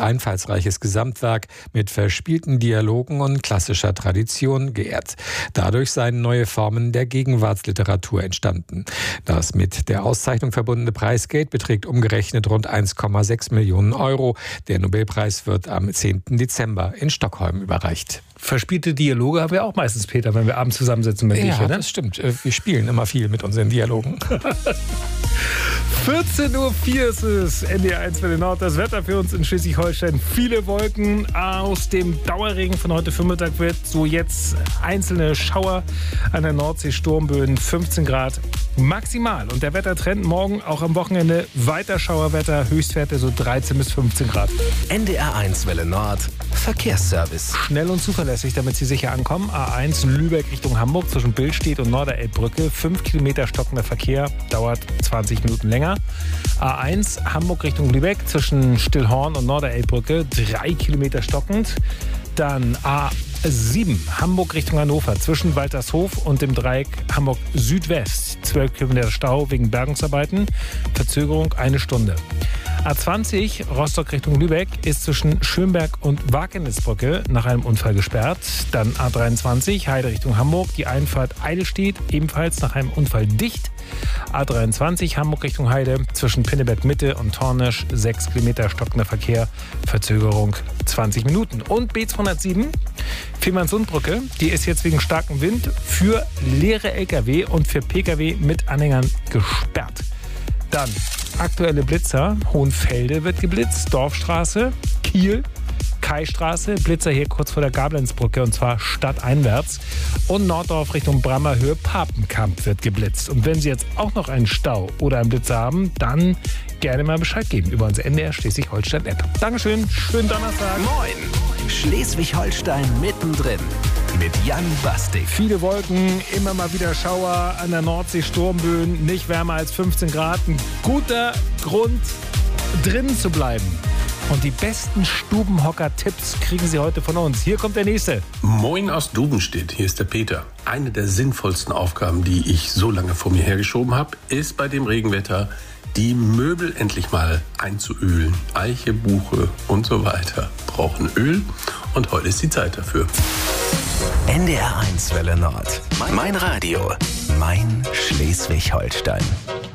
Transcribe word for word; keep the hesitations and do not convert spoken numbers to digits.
einfallsreiches Gesamtwerk mit verspielten Dialogen und klassischer Tradition geehrt. Dadurch seien neue Formen der Gegenwartsliteratur entstanden. Das mit der Auszeichnung verbundene Preisgeld beträgt umgerechnet rund eins Komma sechs Millionen Euro. Der Nobelpreis wird am zehnten Dezember in Stockholm überreicht. Verspielte Dialoge haben wir auch meistens, Peter, wenn wir abends zusammensitzen mit Ja, dich, oder? das stimmt. Wir spielen immer viel mit unseren Dialogen. vierzehn Uhr vier ist es, N D R eins Welle Nord. Das Wetter für uns in Schleswig-Holstein. Viele Wolken. Aus dem Dauerregen von heute Vormittag wird so jetzt einzelne Schauer an der Nordsee, Sturmböen, fünfzehn Grad maximal. Und der Wettertrend morgen auch am Wochenende weiter Schauerwetter, Höchstwerte so dreizehn bis fünfzehn Grad. N D R eins Welle Nord, Verkehrsservice. Schnell und zuverlässig, damit Sie sicher ankommen. A eins Lübeck Richtung Hamburg zwischen Billstedt und Norderelbbrücke. fünf Kilometer stockender Verkehr, dauert zwanzig Minuten länger. A eins Hamburg Richtung Lübeck zwischen Stillhorn und Norderelbbrücke. drei Kilometer stockend. Dann A sieben Hamburg Richtung Hannover zwischen Waltershof und dem Dreieck Hamburg Südwest. zwölf Kilometer Stau wegen Bergungsarbeiten. Verzögerung eine Stunde. A zwanzig Rostock Richtung Lübeck ist zwischen Schönberg und Wagenitzbrücke nach einem Unfall gesperrt. Dann A dreiundzwanzig Heide Richtung Hamburg. Die Einfahrt Eidelstedt ebenfalls nach einem Unfall dicht. A dreiundzwanzig Hamburg Richtung Heide zwischen Pinneberg Mitte und Tornisch. sechs Kilometer stockender Verkehr. Verzögerung zwanzig Minuten. Und B zweihundertsieben Fehmarnsundbrücke. Die ist jetzt wegen starkem Wind für leere L K W und für P K W mit Anhängern gesperrt. Dann aktuelle Blitzer. Hohenfelde wird geblitzt. Dorfstraße, Kiel, Kaistraße. Blitzer hier kurz vor der Gablenzbrücke und zwar stadteinwärts. Und Norddorf Richtung Brammerhöhe, Papenkamp wird geblitzt. Und wenn Sie jetzt auch noch einen Stau oder einen Blitzer haben, dann gerne mal Bescheid geben über unsere N D R Schleswig-Holstein-App. Dankeschön, schönen Donnerstag. Moin, Schleswig-Holstein mittendrin mit Jan Bastik. Viele Wolken, immer mal wieder Schauer an der Nordsee, Sturmböen, nicht wärmer als fünfzehn Grad. Ein guter Grund, drinnen zu bleiben. Und die besten Stubenhocker-Tipps kriegen Sie heute von uns. Hier kommt der nächste. Moin aus Dubenstedt, hier ist der Peter. Eine der sinnvollsten Aufgaben, die ich so lange vor mir hergeschoben habe, ist bei dem Regenwetter, die Möbel endlich mal einzuölen. Eiche, Buche und so weiter brauchen Öl und heute ist die Zeit dafür. N D R eins Welle Nord. Mein Radio. Mein Schleswig-Holstein.